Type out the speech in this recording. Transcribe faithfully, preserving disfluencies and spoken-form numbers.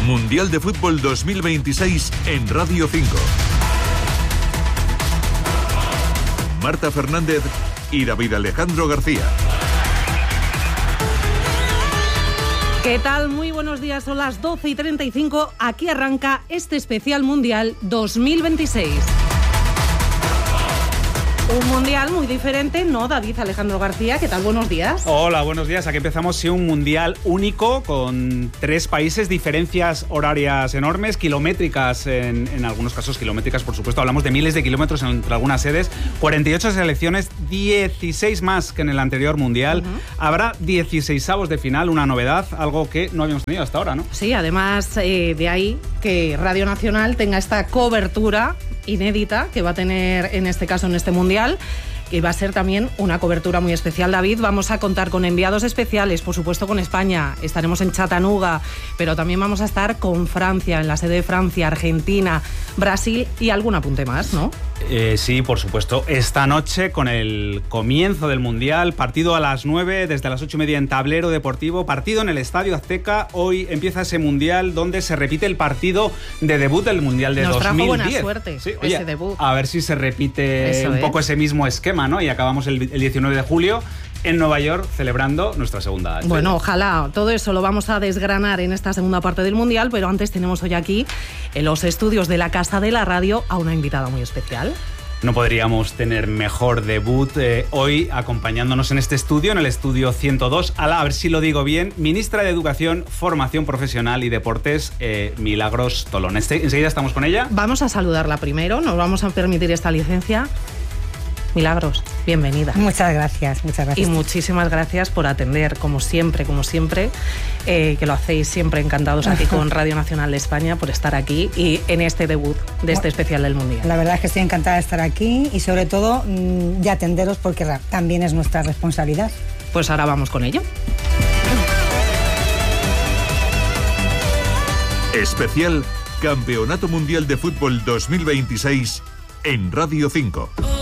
Mundial de Fútbol dos mil veintiséis en Radio cinco. Marta Fernández y David Alejandro García. ¿Qué tal? Muy buenos días, son las doce y treinta y cinco. Aquí arranca este especial Mundial dos mil veintiséis. Un mundial muy diferente, ¿no, David Alejandro García? ¿Qué tal? Buenos días. Hola, buenos días. Aquí empezamos sí, un mundial único con tres países, diferencias horarias enormes, kilométricas, en, en algunos casos kilométricas, por supuesto. Hablamos de miles de kilómetros entre algunas sedes, cuarenta y ocho selecciones, dieciséis más que en el anterior mundial. Uh-huh. Habrá dieciseisavos de final, una novedad, algo que no habíamos tenido hasta ahora, ¿no? Sí, además eh, de ahí que Radio Nacional tenga esta cobertura inédita que va a tener en este caso en este mundial, que va a ser también una cobertura muy especial, David. Vamos a contar con enviados especiales, por supuesto con España, estaremos en Chattanooga, pero también vamos a estar con Francia, en la sede de Francia, Argentina, Brasil y algún apunte más, ¿no? Eh, sí, por supuesto. Esta noche, con el comienzo del Mundial, partido a las nueve, desde las ocho y media en Tablero Deportivo, partido en el Estadio Azteca. Hoy empieza ese Mundial donde se repite el partido de debut del Mundial de Nos dos mil diez. Nos trajo buena suerte, sí, oye, ese debut. A ver si se repite Eso un es. poco ese mismo esquema, ¿no? Y acabamos el, el diecinueve de julio en Nueva York celebrando nuestra segunda. Bueno, ojalá. Todo eso lo vamos a desgranar en esta segunda parte del Mundial, pero antes tenemos hoy aquí, en los estudios de la Casa de la Radio, a una invitada muy especial. No podríamos tener mejor debut eh, hoy acompañándonos en este estudio, en el estudio ciento dos, a la, a ver si lo digo bien, ministra de Educación, Formación Profesional y Deportes, eh, Milagros Tolón. Este, enseguida estamos con ella. Vamos a saludarla primero, nos vamos a permitir esta licencia. Milagros, bienvenida. Muchas gracias, muchas gracias. Y muchísimas gracias por atender, como siempre, como siempre, eh, que lo hacéis siempre encantados aquí con Radio Nacional de España, por estar aquí y en este debut de este especial del Mundial. La verdad es que estoy encantada de estar aquí y sobre todo mmm, de atenderos porque también es nuestra responsabilidad. Pues ahora vamos con ello. Especial Campeonato Mundial de Fútbol dos mil veintiséis en Radio cinco.